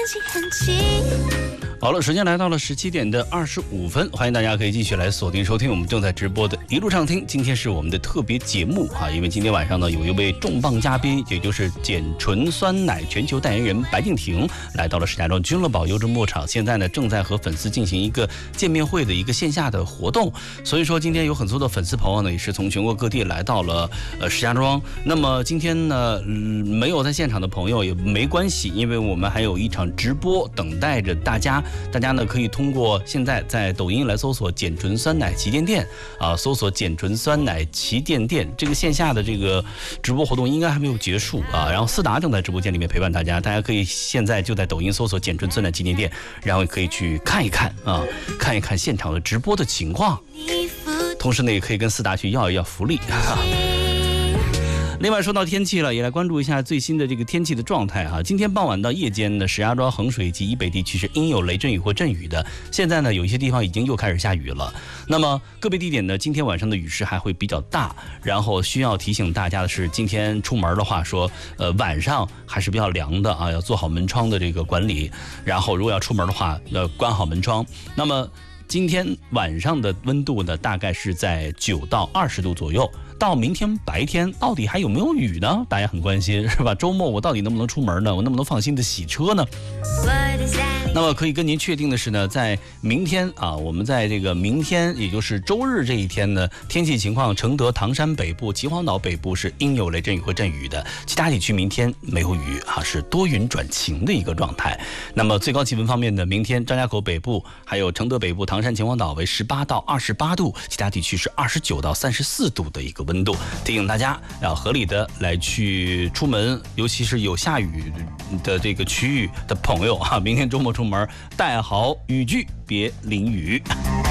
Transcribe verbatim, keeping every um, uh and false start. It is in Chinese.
系很近。 好了，时间来到了十七点的二十五分，欢迎大家可以继续来锁定收听我们正在直播的一路畅听。今天是我们的特别节目啊，因为今天晚上呢有一位重磅嘉宾，也就是碱醇酸奶全球代言人白敬亭来到了石家庄君乐宝优质牧场，现在呢正在和粉丝进行一个见面会的一个线下的活动，所以说今天有很多的粉丝朋友呢也是从全国各地来到了呃石家庄。那么今天呢、嗯、没有在现场的朋友也没关系，因为我们还有一场直播等待着大家。大家呢可以通过现在在抖音来搜索碱醇酸奶旗舰店啊，搜索碱醇酸奶旗舰店，这个线下的这个直播活动应该还没有结束啊。然后思达正在直播间里面陪伴大家，大家可以现在就在抖音搜索碱醇酸奶旗舰店，然后可以去看一看啊，看一看现场的直播的情况，同时呢也可以跟思达去要一要福利。另外说到天气了，也来关注一下最新的这个天气的状态哈。今天傍晚到夜间呢，石家庄、衡水及以北地区是阴有雷阵雨或阵雨的。现在呢，有一些地方已经又开始下雨了。那么个别地点呢，今天晚上的雨势还会比较大。然后需要提醒大家的是，今天出门的话说，呃，晚上还是比较凉的啊，要做好门窗的这个管理。然后如果要出门的话，要关好门窗。那么今天晚上的温度呢，大概是在九到二十度左右。到明天白天到底还有没有雨呢？大家很关心是吧？周末我到底能不能出门呢？我能不能放心的洗车呢？那么可以跟您确定的是呢，在明天啊，我们在这个明天也就是周日这一天呢，天气情况，承德、唐山北部、秦皇岛北部是阴有雷阵雨或阵雨的，其他地区明天没有雨啊，是多云转晴的一个状态。那么最高气温方面呢，明天张家口北部还有承德北部、唐山、秦皇岛为十八到二十八度，其他地区是二十九到三十四度的一个温度。提醒大家要合理的来去出门，尤其是有下雨的这个区域的朋友啊，明天周末出门带好雨具，别淋雨。